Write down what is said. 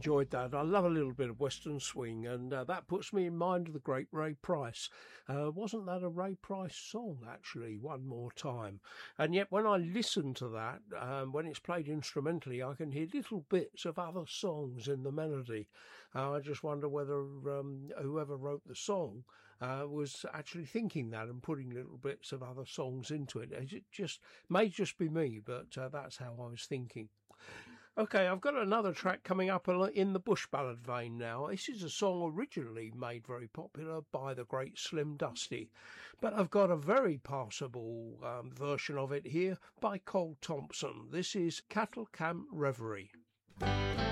enjoyed that. I love a little bit of Western swing, and that puts me in mind of the great Ray Price. Wasn't that a Ray Price song, actually, One More Time? And yet when I listen to that, when it's played instrumentally, I can hear little bits of other songs in the melody. I just wonder whether whoever wrote the song was actually thinking that and putting little bits of other songs into it. It may just be me, but that's how I was thinking. Okay, I've got another track coming up in the bush ballad vein now. This is a song originally made very popular by the great Slim Dusty, but I've got a very passable version of it here by Cole Thompson. This is Cattle Camp Reverie.